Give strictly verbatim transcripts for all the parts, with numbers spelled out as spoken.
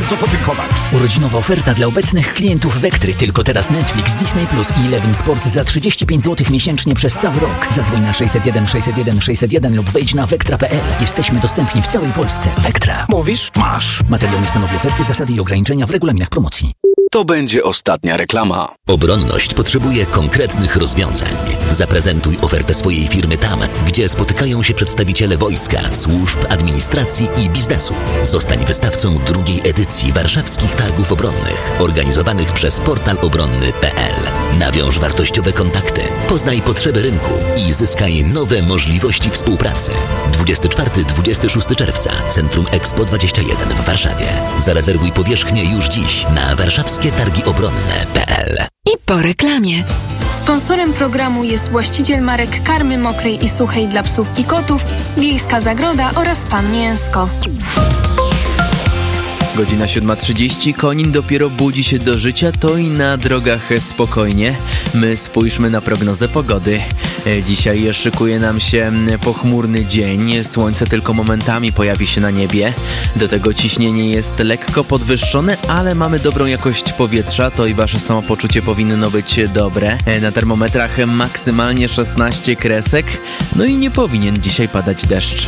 bardzo podziękować. Urodzinowa oferta dla obecnych klientów Vektry. Tylko teraz Netflix, Disney Plus i Eleven Sport za trzydzieści pięć złotych miesięcznie przez cały rok. Zadzwoń na sześćset jeden sześćset jeden sześćset jeden lub wejdź na vektra kropka p l. Jesteśmy dostępni w całej Polsce. Vektra. Mówisz? Masz. Materiał nie stanowi oferty, zasady i ograniczenia w regulaminach promocji. To będzie ostatnia reklama. Obronność potrzebuje konkretnych rozwiązań. Zaprezentuj ofertę swojej firmy tam, gdzie spotykają się przedstawiciele wojska, służb, administracji i biznesu. Zostań wystawcą drugiej edycji Warszawskich Targów Obronnych, organizowanych przez portal obronny kropka p l. Nawiąż wartościowe kontakty, poznaj potrzeby rynku i zyskaj nowe możliwości współpracy. dwudziestego czwartego do dwudziestego szóstego czerwca, Centrum Expo dwadzieścia jeden w Warszawie. Zarezerwuj powierzchnię już dziś na warszawskie targi obronne kropka p l. I po reklamie. Sponsorem programu jest właściciel marek karmy mokrej i suchej dla psów i kotów, Wiejska Zagroda oraz Pan Mięsko. Godzina siódma trzydzieści, Konin dopiero budzi się do życia, to i na drogach spokojnie. My spójrzmy na prognozę pogody. Dzisiaj szykuje nam się pochmurny dzień, słońce tylko momentami pojawi się na niebie. Do tego ciśnienie jest lekko podwyższone, ale mamy dobrą jakość powietrza, to i wasze samopoczucie powinno być dobre. Na termometrach maksymalnie szesnaście kresek, no i nie powinien dzisiaj padać deszcz.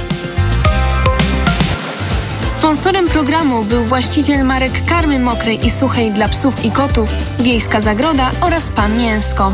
Sponsorem programu był właściciel marek karmy mokrej i suchej dla psów i kotów, Wiejska Zagroda oraz Pan Mięsko.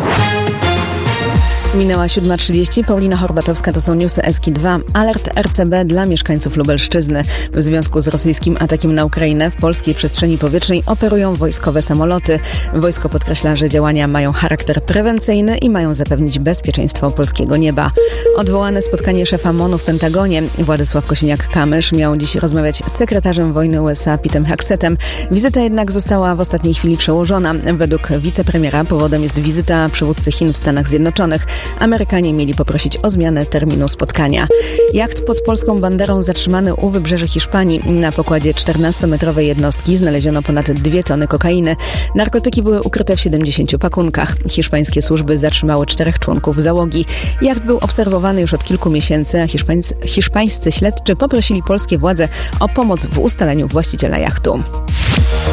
Minęła siódma trzydzieści, Paulina Horbatowska, to są newsy Eski dwa. Alert R C B dla mieszkańców Lubelszczyzny. W związku z rosyjskim atakiem na Ukrainę w polskiej przestrzeni powietrznej operują wojskowe samoloty. Wojsko podkreśla, że działania mają charakter prewencyjny i mają zapewnić bezpieczeństwo polskiego nieba. Odwołane spotkanie szefa M O N-u w Pentagonie. Władysław Kosiniak-Kamysz miał dziś rozmawiać z sekretarzem wojny U S A Petem Hexetem. Wizyta jednak została w ostatniej chwili przełożona. Według wicepremiera powodem jest wizyta przywódcy Chin w Stanach Zjednoczonych. Amerykanie mieli poprosić o zmianę terminu spotkania. Jacht pod polską banderą zatrzymany u wybrzeży Hiszpanii. Na pokładzie czternastometrowej jednostki znaleziono ponad dwie tony kokainy. Narkotyki były ukryte w siedemdziesięciu pakunkach. Hiszpańskie służby zatrzymały czterech członków załogi. Jacht był obserwowany już od kilku miesięcy, a hiszpańscy, hiszpańscy śledczy poprosili polskie władze o pomoc w ustaleniu właściciela jachtu.